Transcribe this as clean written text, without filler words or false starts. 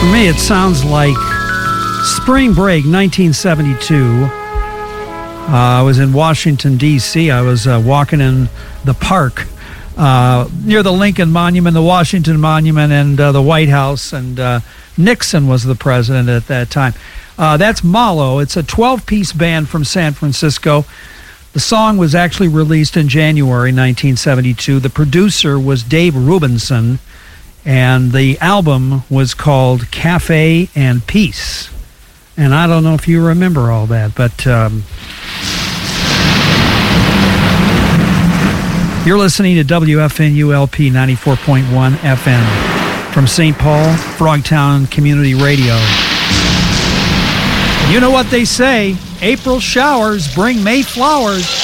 For me, it sounds like spring break, 1972. I was in Washington, D.C. I was walking in the park near the Lincoln Monument, the Washington Monument, and the White House, and Nixon was the president at that time. That's Malo. It's a 12-piece band from San Francisco. The song was actually released in January 1972. The producer was Dave Rubinson, and the album was called Cafe and Peace. And I don't know if you remember all that, but you're listening to WFNULP 94.1 FM from St. Paul, Frogtown Community Radio. You know what they say, April showers bring May flowers.